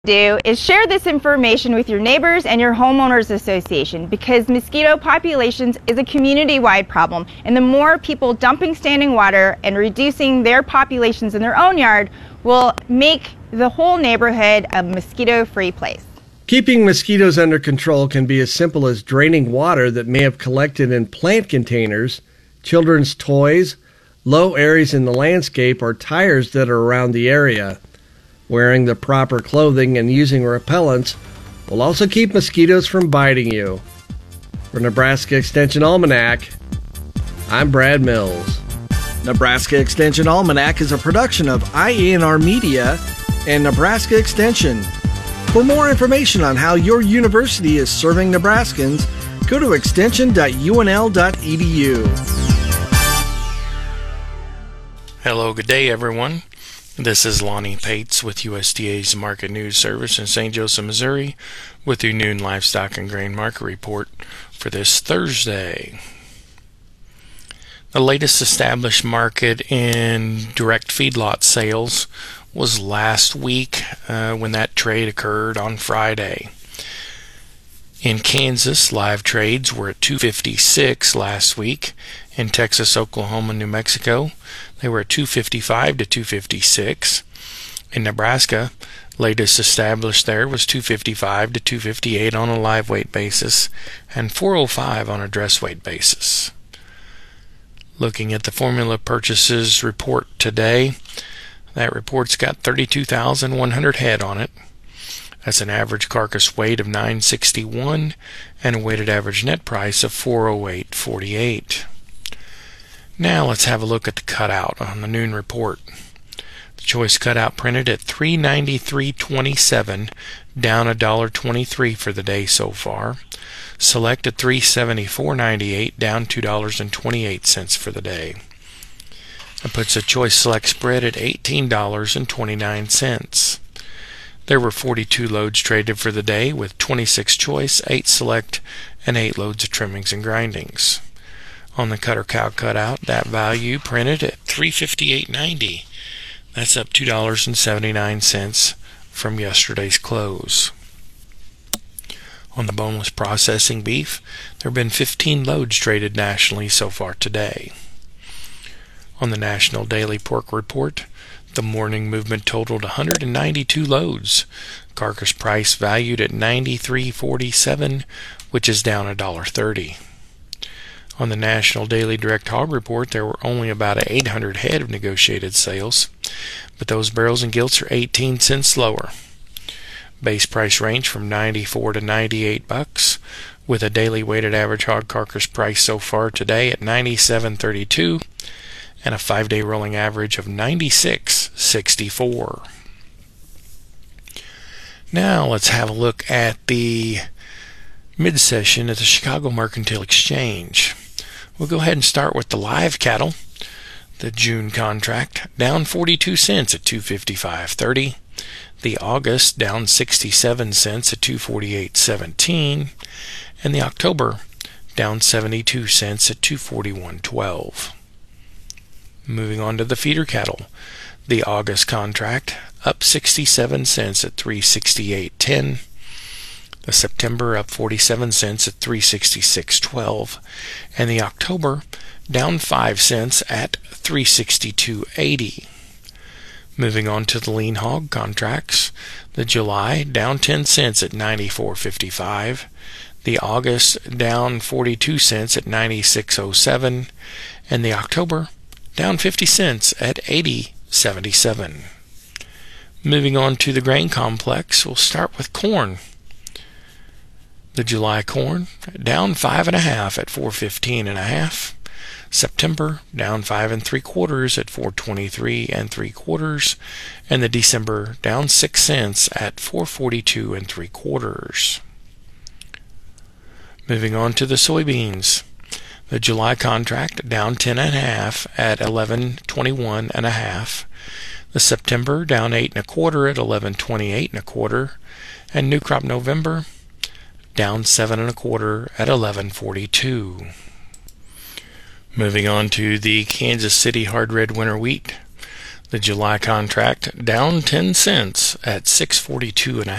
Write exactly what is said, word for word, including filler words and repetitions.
Do is share this information with your neighbors and your homeowners association, because mosquito populations is a community-wide problem, and the more people dumping standing water and reducing their populations in their own yard will make the whole neighborhood a mosquito-free place. Keeping mosquitoes under control can be as simple as draining water that may have collected in plant containers, children's toys, low areas in the landscape, or tires that are around the area. Wearing the proper clothing and using repellents will also keep mosquitoes from biting you. For Nebraska Extension Almanac, I'm Brad Mills. Nebraska Extension Almanac is a production of I A N R Media and Nebraska Extension. For more information on how your university is serving Nebraskans, go to extension dot U N L dot E D U. Hello, good day, everyone. This is Lonnie Pates with U S D A's Market News Service in Saint Joseph, Missouri, with your noon livestock and grain market report for this Thursday. The latest established market in direct feedlot sales was last week uh, when that trade occurred on Friday. In Kansas, live trades were at two fifty-six last week. In Texas, Oklahoma, New Mexico, they were at two fifty-five to two fifty-six. In Nebraska, latest established there was two fifty-five to two fifty-eight on a live weight basis and four oh five on a dress weight basis. Looking at the formula purchases report today, that report's got thirty-two thousand one hundred head on it. That's an average carcass weight of nine sixty-one and a weighted average net price of four oh eight forty-eight. Now let's have a look at the cutout on the noon report. The choice cutout printed at three ninety-three twenty-seven, down one dollar twenty-three for the day so far. Select at three seventy-four ninety-eight, down two dollars and twenty-eight cents for the day. That puts a choice select spread at eighteen dollars and twenty-nine cents. There were forty-two loads traded for the day, with twenty-six choice, eight select, and eight loads of trimmings and grindings. On the cutter cow cutout, that value printed at three fifty-eight ninety. That's up two dollars and seventy-nine cents from yesterday's close. On the boneless processing beef, there have been fifteen loads traded nationally so far today. On the National Daily Pork Report, the morning movement totaled one hundred ninety-two loads. Carcass price valued at ninety-three forty-seven, which is down one dollar thirty. On the National Daily Direct Hog Report, there were only about eight hundred head of negotiated sales, but those barrels and gilts are eighteen cents lower. Base price range from ninety-four to ninety-eight bucks, with a daily weighted average hog carcass price so far today at ninety-seven thirty-two and a five-day rolling average of ninety-six sixty-four. Now let's have a look at the mid-session at the Chicago Mercantile Exchange. We'll go ahead and start with the live cattle. The June contract down forty-two cents at two fifty-five thirty. The August down sixty-seven cents at two forty-eight seventeen. And the October down seventy-two cents at two forty-one twelve. Moving on to the feeder cattle. The August contract up sixty-seven cents at three sixty-eight ten. The September up forty-seven cents at three sixty-six twelve, and the October down five cents at three sixty-two eighty. Moving on to the lean hog contracts, the July down ten cents at ninety-four fifty-five, the August down forty-two cents at ninety-six oh seven, and the October down fifty cents at eighty seventy-seven. Moving on to the grain complex, we'll start with corn. The July corn down five and a half at four fifteen and a half. September down five and three quarters at four twenty-three and three quarters, and the December down six cents at four forty-two and three quarters. Moving on to the soybeans. The July contract down ten and a half at eleven twenty-one and a half. The September down eight and a quarter at eleven twenty-eight and a quarter, and new crop November down seven and a quarter at eleven forty-two. Moving on to the Kansas City hard red winter wheat. The July contract down ten cents at six forty-two and a